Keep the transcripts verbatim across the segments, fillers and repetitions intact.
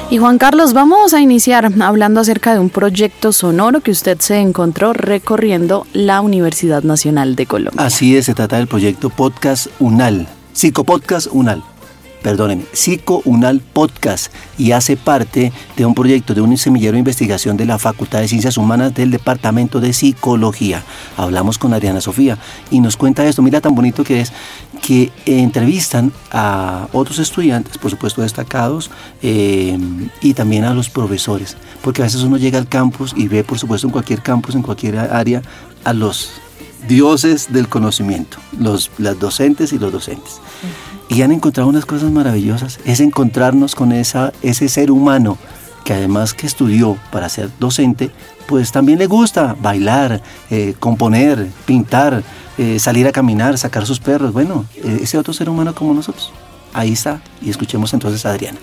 Y Juan Carlos, vamos a iniciar hablando acerca de un proyecto sonoro que usted se encontró recorriendo la Universidad Nacional de Colombia. Así es, se trata del proyecto Podcast Unal, Psicopodcast Unal. Perdónenme, Psico Unal Podcast, y hace parte de un proyecto de un semillero de investigación de la Facultad de Ciencias Humanas del Departamento de Psicología. Hablamos con Adriana Sofía y nos cuenta esto. Mira tan bonito que es que entrevistan a otros estudiantes, por supuesto destacados, eh, y también a los profesores, porque a veces uno llega al campus y ve, por supuesto, en cualquier campus, en cualquier área, a los dioses del conocimiento, los, las docentes y los docentes. Y han encontrado unas cosas maravillosas, es encontrarnos con esa, ese ser humano que además que estudió para ser docente, pues también le gusta bailar, eh, componer, pintar, eh, salir a caminar, sacar sus perros. Bueno, eh, ese otro ser humano como nosotros. Ahí está, y escuchemos entonces a Adriana.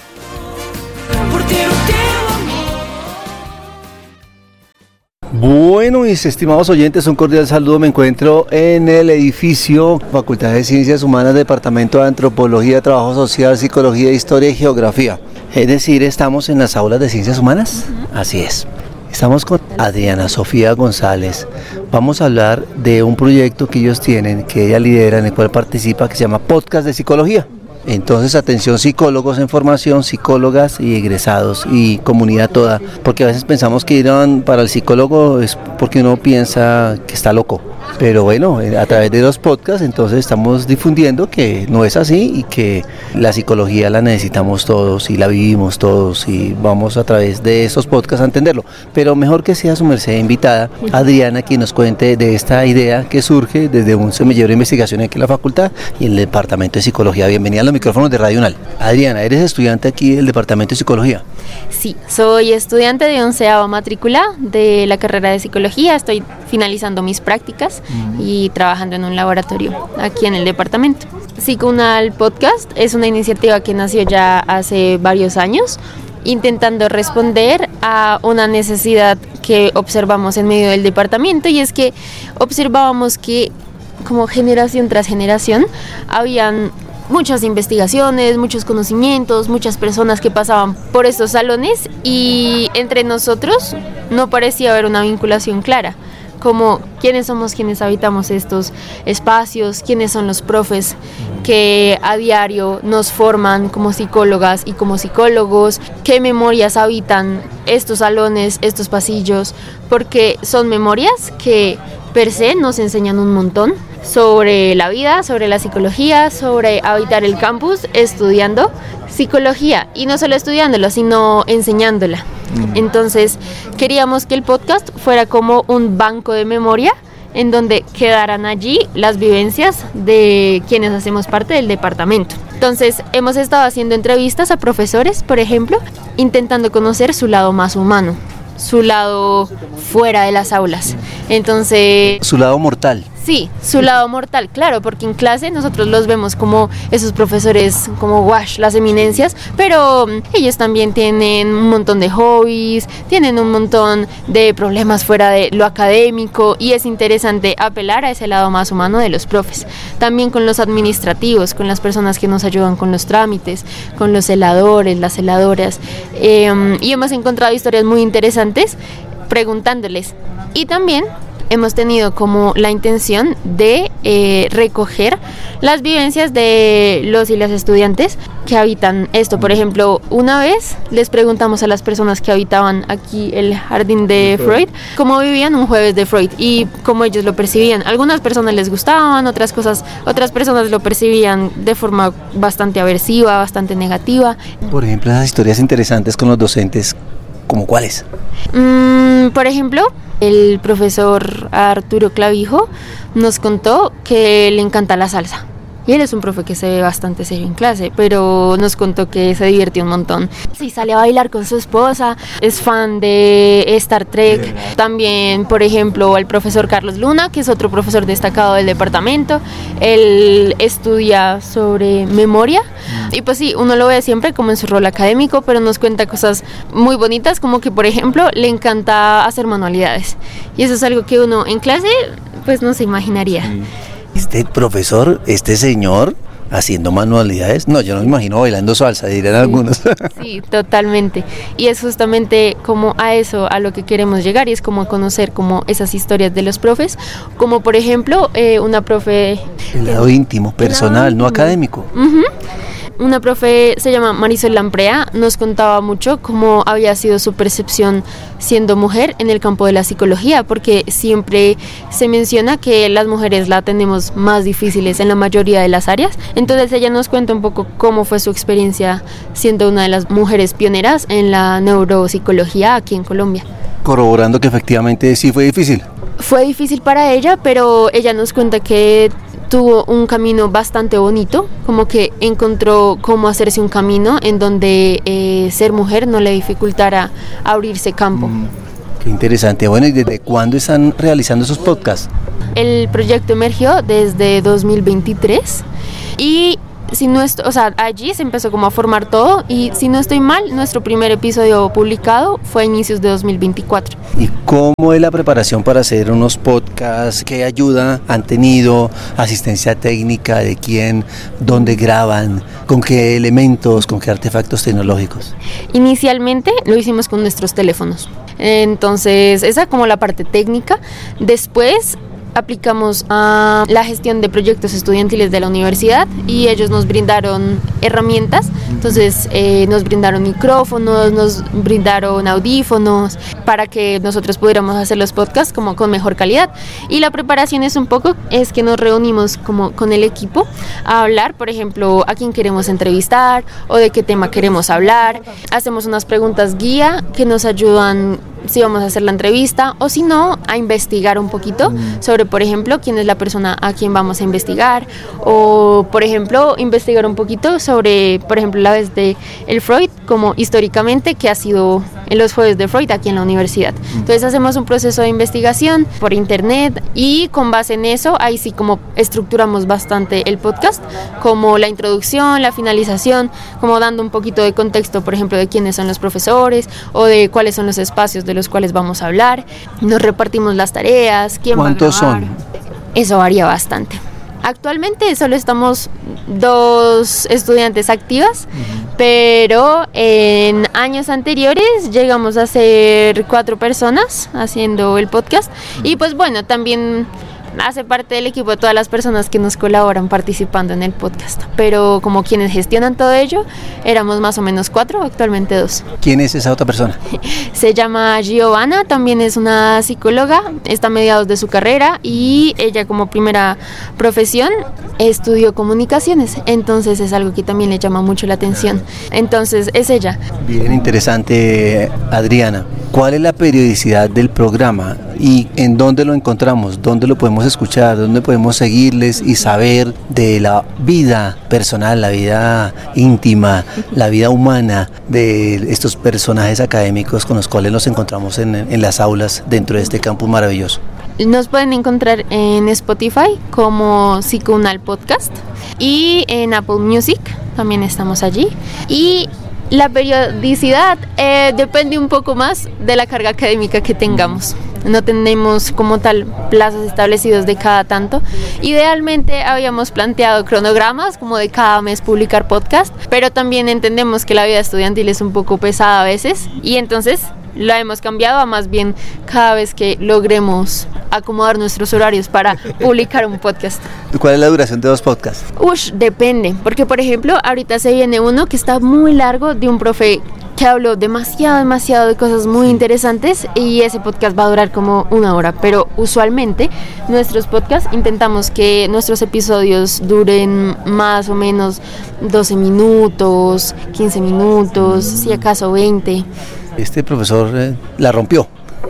Bueno, mis estimados oyentes, un cordial saludo. Me encuentro en el edificio Facultad de Ciencias Humanas, Departamento de Antropología, Trabajo Social, Psicología, Historia y Geografía. Es decir, estamos en las aulas de Ciencias Humanas. Así es. Estamos con Adriana Sofía González. Vamos a hablar de un proyecto que ellos tienen, que ella lidera, en el cual participa, que se llama Podcast de Psicología. Entonces, atención psicólogos en formación, psicólogas y egresados y comunidad toda, porque a veces pensamos que ir para el psicólogo es porque uno piensa que está loco, pero bueno, a través de los podcasts entonces estamos difundiendo que no es así y que la psicología la necesitamos todos y la vivimos todos y vamos a través de esos podcasts a entenderlo, pero mejor que sea su merced invitada, Adriana, quien nos cuente de esta idea que surge desde un semillero de investigación aquí en la facultad y en el Departamento de Psicología. Bienvenida a los micrófonos de Radio Unal. Adriana, ¿eres estudiante aquí del Departamento de Psicología? Sí, soy estudiante de onceava matrícula de la carrera de Psicología. Estoy finalizando mis prácticas uh-huh. y trabajando en un laboratorio aquí en el departamento. Psico Unal Podcast es una iniciativa que nació ya hace varios años, intentando responder a una necesidad que observamos en medio del departamento, y es que observábamos que como generación tras generación habían muchas investigaciones, muchos conocimientos, muchas personas que pasaban por estos salones, y entre nosotros no parecía haber una vinculación clara, como quiénes somos quienes habitamos estos espacios, quiénes son los profes que a diario nos forman como psicólogas y como psicólogos, qué memorias habitan estos salones, estos pasillos, porque son memorias que per se nos enseñan un montón sobre la vida, sobre la psicología, sobre habitar el campus estudiando psicología, y no solo estudiándola, sino enseñándola. Mm. Entonces queríamos que el podcast fuera como un banco de memoria en donde quedaran allí las vivencias de quienes hacemos parte del departamento. Entonces hemos estado haciendo entrevistas a profesores, por ejemplo, intentando conocer su lado más humano, su lado fuera de las aulas. Entonces, su lado mortal. Sí, su lado mortal, claro, porque en clase nosotros los vemos como esos profesores, como wash, las eminencias, pero ellos también tienen un montón de hobbies, tienen un montón de problemas fuera de lo académico, y es interesante apelar a ese lado más humano de los profes. También con los administrativos, con las personas que nos ayudan con los trámites, con los celadores, las celadoras, eh, y hemos encontrado historias muy interesantes preguntándoles. Y también hemos tenido como la intención de eh, recoger las vivencias de los y las estudiantes que habitan esto. Por ejemplo, una vez les preguntamos a las personas que habitaban aquí el jardín de Freud cómo vivían un jueves de Freud y cómo ellos lo percibían. Algunas personas les gustaban, otras cosas, otras personas lo percibían de forma bastante aversiva, bastante negativa. Por ejemplo, esas historias interesantes con los docentes, ¿cómo cuáles? Mm, por ejemplo, el profesor Arturo Clavijo nos contó que le encanta la salsa. Y él es un profe que se ve bastante serio en clase, pero nos contó que se divirtió un montón. Sí, sale a bailar con su esposa, es fan de Star Trek. Bien. También, por ejemplo, el profesor Carlos Luna, que es otro profesor destacado del departamento. Él estudia sobre memoria. Mm. Y pues sí, uno lo ve siempre como en su rol académico, pero nos cuenta cosas muy bonitas, como que, por ejemplo, le encanta hacer manualidades. Y eso es algo que uno en clase, pues no se imaginaría. Sí. Este profesor, este señor, haciendo manualidades. No, yo no me imagino bailando salsa, dirían sí, algunos. Sí, totalmente. Y es justamente como a eso, a lo que queremos llegar, y es como conocer como esas historias de los profes, como por ejemplo eh, una profe... El lado eh, íntimo, personal, no académico. Uh-huh. Una profe, se llama Marisol Lamprea, nos contaba mucho cómo había sido su percepción siendo mujer en el campo de la psicología, porque siempre se menciona que las mujeres la tenemos más difíciles en la mayoría de las áreas. Entonces ella nos cuenta un poco cómo fue su experiencia siendo una de las mujeres pioneras en la neuropsicología aquí en Colombia. Corroborando que efectivamente sí fue difícil. Fue difícil para ella, pero ella nos cuenta que tuvo un camino bastante bonito, como que encontró cómo hacerse un camino en donde eh, ser mujer no le dificultara abrirse campo. Mm, qué interesante. Bueno, ¿y desde cuándo están realizando esos podcasts? El proyecto emergió desde dos mil veintitrés y si no est- o sea, allí se empezó como a formar todo, y si no estoy mal, nuestro primer episodio publicado fue a inicios de dos mil veinticuatro. ¿Y cómo es la preparación para hacer unos podcasts? ¿Qué ayuda han tenido? ¿Asistencia técnica de quién? ¿Dónde graban? ¿Con qué elementos? ¿Con qué artefactos tecnológicos? Inicialmente lo hicimos con nuestros teléfonos. Entonces, esa como la parte técnica. Después aplicamos a la gestión de proyectos estudiantiles de la universidad y ellos nos brindaron herramientas. Entonces eh, nos brindaron micrófonos, nos brindaron audífonos para que nosotros pudiéramos hacer los podcasts como con mejor calidad. Y la preparación es un poco, es que nos reunimos como con el equipo a hablar, por ejemplo, a quién queremos entrevistar o de qué tema queremos hablar. Hacemos unas preguntas guía que nos ayudan si vamos a hacer la entrevista, o si no, a investigar un poquito sobre, por ejemplo, quién es la persona a quien vamos a investigar, o por ejemplo, investigar un poquito sobre, por ejemplo, la vez de el Freud, como históricamente qué ha sido en los jueves de Freud aquí en la universidad. Entonces hacemos un proceso de investigación por internet y con base en eso, ahí sí como estructuramos bastante el podcast, como la introducción, la finalización, como dando un poquito de contexto, por ejemplo, de quiénes son los profesores o de cuáles son los espacios de los cuales vamos a hablar. Nos repartimos las tareas, quién va a grabar. ¿Cuántos son? Eso varía bastante. Actualmente solo estamos dos estudiantes activas, uh-huh. pero en años anteriores llegamos a ser cuatro personas haciendo el podcast, uh-huh. y pues bueno, también hace parte del equipo de todas las personas que nos colaboran participando en el podcast, pero como quienes gestionan todo ello, éramos más o menos cuatro, actualmente dos. ¿Quién es esa otra persona? Se llama Giovanna, también es una psicóloga, está a mediados de su carrera y ella como primera profesión estudió comunicaciones, entonces es algo que también le llama mucho la atención, entonces es ella. Bien interesante, Adriana. ¿Cuál es la periodicidad del programa y en dónde lo encontramos? ¿Dónde lo podemos escuchar? ¿Dónde podemos seguirles y saber de la vida personal, la vida íntima, la vida humana de estos personajes académicos con los cuales nos encontramos en, en las aulas dentro de este campus maravilloso? Nos pueden encontrar en Spotify como Psicounal Podcast y en Apple Music, también estamos allí. Y la periodicidad eh, depende un poco más de la carga académica que tengamos. No tenemos como tal plazos establecidos de cada tanto. Idealmente habíamos planteado cronogramas como de cada mes publicar podcast, pero también entendemos que la vida estudiantil es un poco pesada a veces y entonces lo hemos cambiado a más bien cada vez que logremos acomodar nuestros horarios para publicar un podcast. ¿Cuál es la duración de dos podcasts? Ush, depende, porque por ejemplo ahorita se viene uno que está muy largo de un profe que habló demasiado, demasiado de cosas muy interesantes y ese podcast va a durar como una hora, pero usualmente nuestros podcasts intentamos que nuestros episodios duren más o menos doce minutos, quince minutos, si acaso veinte. Este profesor eh, la rompió.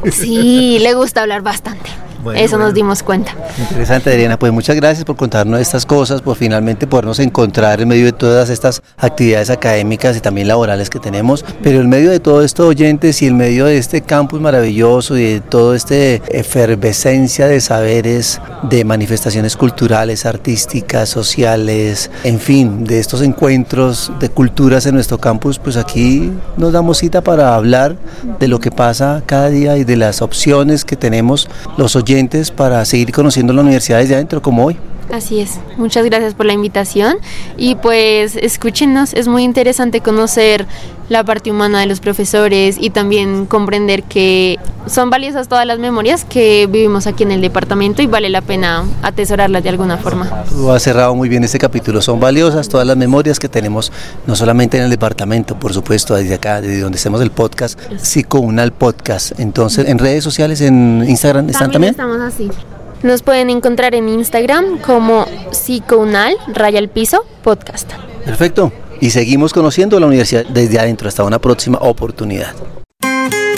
Sí, le gusta hablar bastante. Bueno, Eso bueno. Nos dimos cuenta. Interesante, Adriana. Pues muchas gracias por contarnos estas cosas, por finalmente podernos encontrar en medio de todas estas actividades académicas y también laborales que tenemos. Pero en medio de todo esto, oyentes, y en medio de este campus maravilloso y de toda esta efervescencia de saberes, de manifestaciones culturales, artísticas, sociales, en fin, de estos encuentros de culturas en nuestro campus, pues aquí nos damos cita para hablar de lo que pasa cada día y de las opciones que tenemos los oyentes para seguir conociendo la universidad desde adentro, como hoy. Así es, muchas gracias por la invitación y pues escúchenos, es muy interesante conocer la parte humana de los profesores y también comprender que son valiosas todas las memorias que vivimos aquí en el departamento y vale la pena atesorarlas de alguna forma. Tú has cerrado muy bien este capítulo, son valiosas todas las memorias que tenemos, no solamente en el departamento, por supuesto, desde acá, desde donde hacemos el podcast, Psicounal Podcast. Entonces, en redes sociales, en Instagram, ¿están también? También estamos así. Nos pueden encontrar en Instagram como Psicounal, raya al piso, podcast. Perfecto. Y seguimos conociendo la universidad desde adentro. Hasta una próxima oportunidad.